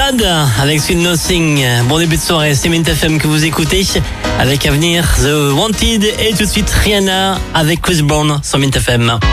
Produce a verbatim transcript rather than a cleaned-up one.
Jad avec Sweet Nothing. Bon début de soirée, c'est Mint F M que vous écoutez. Avec à venir The Wanted et tout de suite Rihanna avec Chris Brown sur Mint F M.